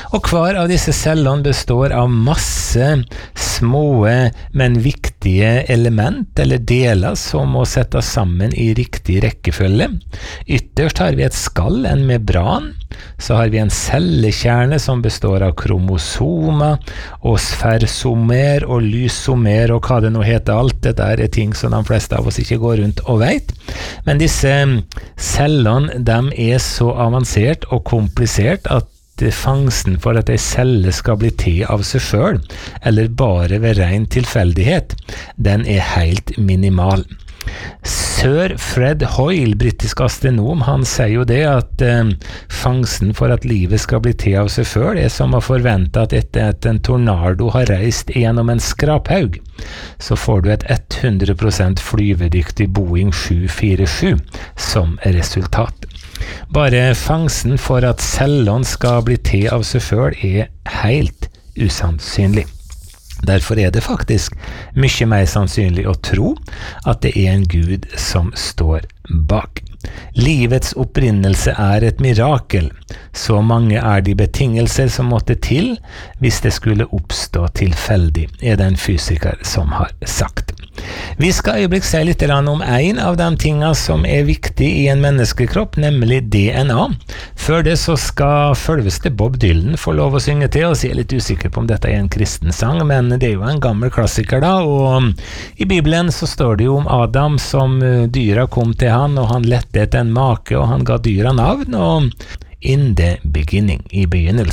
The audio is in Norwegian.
Og hver av disse cellene består av masse små, men viktige element eller deler som må settes sammen i riktig rekkefølge. Ytterst har vi et skall, en membran. Så har vi en cellekjerne som består av kromosomer og sfersomer og lysomer og hva det nå heter. Alt dette er ting som de fleste av oss ikke går rundt og vet. Men disse cellene, de er så avansert og komplisert at fangsten for at en celle skal bli til av seg selv, eller bare ved ren tilfeldighet, den er helt minimal. Sir Fred Hoyle, britisk astronom, han sier jo det at fangsten for at livet skal bli til av seg selv er som å forvente at etter at en tornado har reist gjennom en skraphaug, så får du et 100% flyvedyktig Boeing 747 som resultat. Bare fangsten for at cellene skal bli til av seg selv er helt usannsynlig. Derfor er det faktisk mye mer sannsynlig å tro at det er en Gud som står bak. Livets opprinnelse er et mirakel. Så mange er de betingelser som måtte til hvis det skulle oppstå tilfeldig, er det en fysiker som har sagt. Vi skal øyeblikk se litt om en av de tingene som er viktig i en menneskekropp, nemlig DNA. Før det så skal følveste Bob Dylan få lov å synge til, og så er jeg litt usikker på om dette er en kristen sang, men det er jo en gammel klassiker da, og i Bibelen så står det jo om Adam som dyra kom til han, og han lette etter en make, og han ga dyra navn, og in the beginning, i begynnelsen.